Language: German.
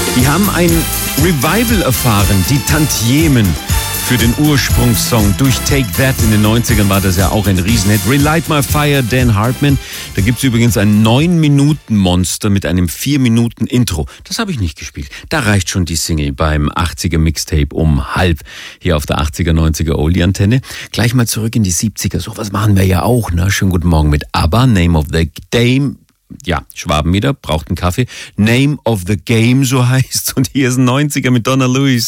Die haben ein Revival erfahren, die Tantiemen für den Ursprungssong durch Take That. In den 90ern war das ja auch ein Riesenhit. Relight My Fire, Dan Hartman. Da gibt's übrigens ein 9-Minuten-Monster mit einem 4-Minuten-Intro. Das habe ich nicht gespielt. Da reicht schon die Single beim 80er Mixtape um halb hier auf der 80er, 90er Oldie-Antenne. Gleich mal zurück in die 70er. So was machen wir ja auch, ne? Schönen guten Morgen mit ABBA, Name of the Game. Ja, Schwaben wieder, braucht einen Kaffee. Name of the Game, so heißt. Und hier ist ein 90er mit Donna Lewis.